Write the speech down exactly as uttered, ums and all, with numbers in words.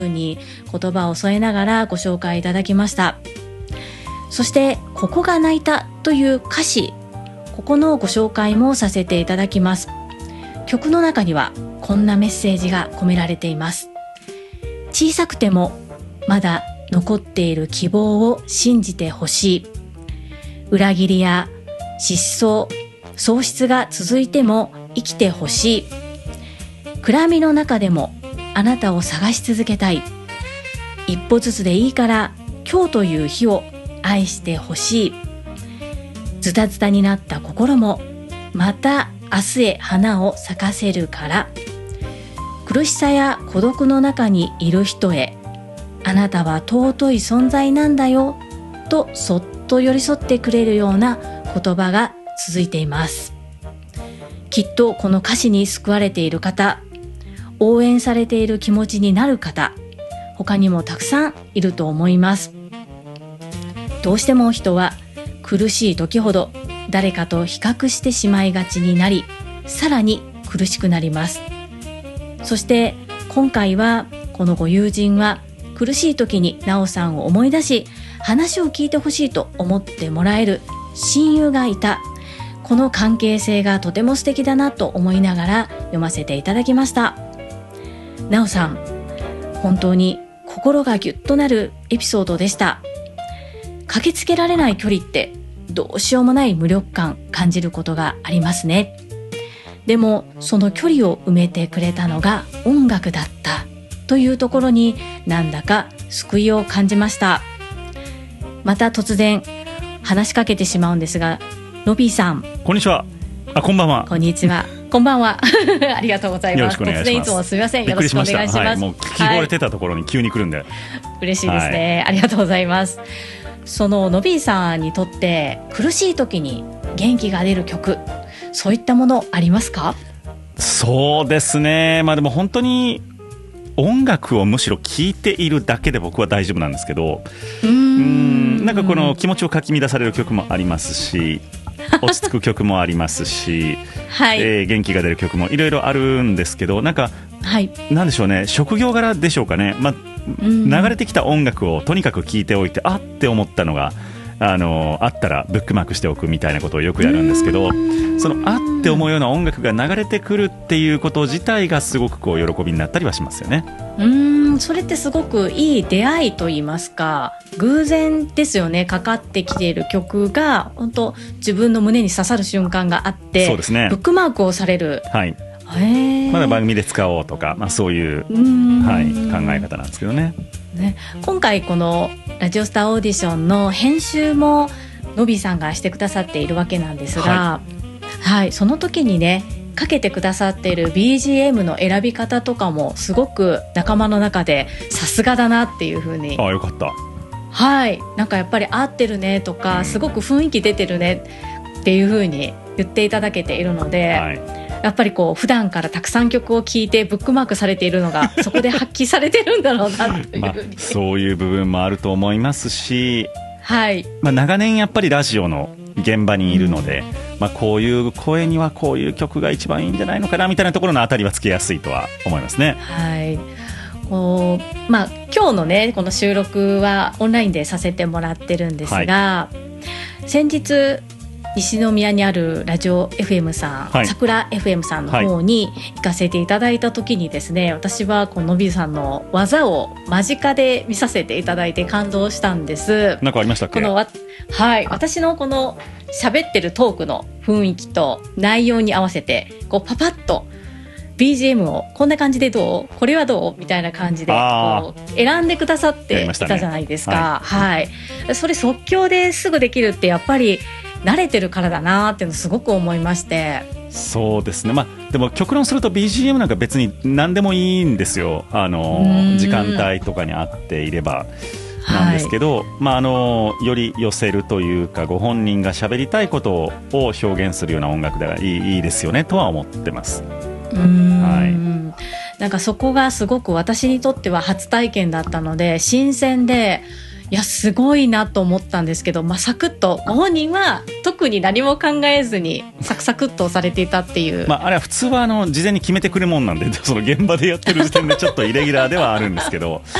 に言葉を添えながらご紹介いただきました。そしてここが泣いたという歌詞、ここのご紹介もさせていただきます。曲の中にはこんなメッセージが込められています。小さくてもまだ残っている希望を信じてほしい。裏切りや失踪、喪失が続いても生きてほしい。暗闇の中でもあなたを探し続けたい。一歩ずつでいいから今日という日を愛してほしい。ズタズタになった心もまた明日へ花を咲かせるから。苦しさや孤独の中にいる人へ、あなたは尊い存在なんだよとそっと寄り添ってくれるような言葉が続いています。きっとこの歌詞に救われている方、応援されている気持ちになる方、他にもたくさんいると思います。どうしても人は苦しい時ほど誰かと比較してしまいがちになり、さらに苦しくなります。そして今回はこのご友人は苦しい時になおさんを思い出し、話を聞いてほしいと思ってもらえる親友がいた。この関係性がとても素敵だなと思いながら読ませていただきました。なおさん、本当に心がぎゅっとなるエピソードでした。駆けつけられない距離ってどうしようもない無力感感じることがありますね。でもその距離を埋めてくれたのが音楽だったというところになんだか救いを感じました。また突然話しかけてしまうんですが、ノビーさん、 こんにちは。あ、こんばんは。 こんにちは。こんばんは。ありがとうございます。 よろしくお願いします。 突然いつもすみません。よろしくお願いします。 はい、もう聞き惚れてたところに急に来るんで、はい、 嬉しいですね、はい、ありがとうございます。そのノビーさんにとって苦しい時に元気が出る曲、そういったものありますか？ そうですね、まあでも本当に音楽をむしろ聴いているだけで僕は大丈夫なんですけど、うーん、なんかこの気持ちをかき乱される曲もありますし、落ち着く曲もありますし、はい、えー、元気が出る曲もいろいろあるんですけど、なんか、はい、なんでしょうね、職業柄でしょうかね、まあ、流れてきた音楽をとにかく聴いておいて、あって思ったのがあのあったらブックマークしておくみたいなことをよくやるんですけど、そのあって思うような音楽が流れてくるっていうこと自体がすごくこう喜びになったりはしますよね。 うーん、それってすごくいい出会いといいますか、偶然ですよね。かかってきている曲が本当自分の胸に刺さる瞬間があって、 そうですね、 ブックマークをされる、 はい、まだ番組で使おうとか、まあ、そういう、はい、考え方なんですけどね。 ね、今回このラジオスターオーディションの編集もノビーさんがしてくださっているわけなんですが、はいはい、その時にねかけてくださっている ビージーエム の選び方とかもすごく仲間の中でさすがだなっていう風に、 ああよかった、 はい、なんかやっぱり合ってるねとか、うん、すごく雰囲気出てるねっていう風に言っていただけているので、はい、やっぱりこう普段からたくさん曲を聴いてブックマークされているのがそこで発揮されてるんだろうなというふうに、まあ、 そういう部分もあると思いますし、 はい、 まあ、長年やっぱりラジオの現場にいるので、うん、まあ、こういう声にはこういう曲が一番いいんじゃないのかなみたいなところのあたりはつけやすいとは思いますね。 はい、こう、まあ、今日のねこの収録はオンラインでさせてもらってるんですが、はい、先日西宮にあるラジオ エフエム さん、はい、桜 エフエム さんの方に行かせていただいた時にですね、はい、私はこののびーさんの技を間近で見させていただいて感動したんです。 何かありましたっけ？ このわ、はい、私のこの喋ってるトークの雰囲気と内容に合わせてこうパパッと ビージーエム をこんな感じでどう？これはどう？みたいな感じでこう選んでくださっていたじゃないですか。はい、はい、それ即興ですぐできるってやっぱり慣れてるからだなっていうのすごく思いまして。 そうですね、まあ、でも極論すると ビージーエム なんか別に何でもいいんですよ。あの時間帯とかに合っていればなんですけど、はい、まあ、あのより寄せるというかご本人が喋りたいことを表現するような音楽ではいい、いいですよねとは思ってます。 うーん、はい、なんかそこがすごく私にとっては初体験だったので新鮮で、 いやすごいなと思ったんですけど、まあ、サクッとご本人は特に何も考えずにサクサクっとされていたっていう、 まあ、あれは普通はあの事前に決めてくるもんなんで、その現場でやってる時点でちょっとイレギュラーではあるんですけど